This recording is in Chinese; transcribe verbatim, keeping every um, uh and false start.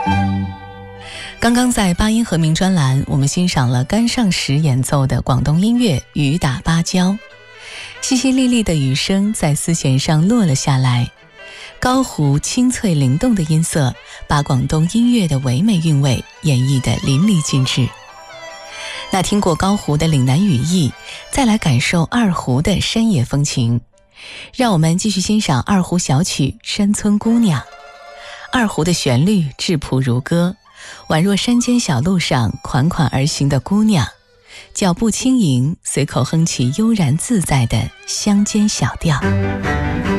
刚刚在八音和鸣专栏，我们欣赏了甘尚实演奏的广东音乐《雨打芭蕉》，淅淅沥沥的雨声在丝弦上落了下来，高胡清脆灵动的音色把广东音乐的唯美韵味演绎得淋漓尽致。那听过高胡的岭南语意，再来感受二胡的山野风情，让我们继续欣赏二胡小曲《山村姑娘》。二胡的旋律质朴如歌，宛若山间小路上款款而行的姑娘，脚步轻盈，随口哼起悠然自在的乡间小调。